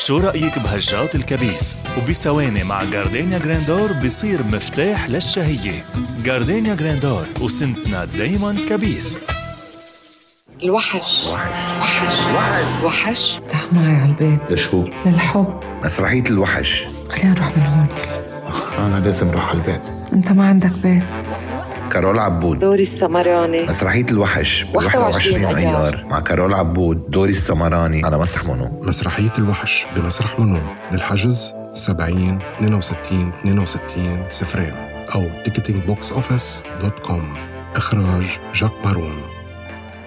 شو رأيك بهجات الكبيس؟ وبثواني مع جاردينيا جراندور بيصير مفتاح للشهية. جاردينيا جراندور، وسنتنا دايما كبيس. الوحش تعال معي على البيت. لشو؟ للحب. مسرحية الوحش. خلينا نروح من هون. أنا لازم روح على البيت. أنت ما عندك بيت. كارول عبود، دوري السمراني. مسرحية الوحش ب21 أيار مع كارول عبود، دوري السمراني على مسرح منو. مسرحية الوحش بمسرح منو. للحجز 70 62 62 0 أو ticketingboxoffice.com. إخراج جاك مارون.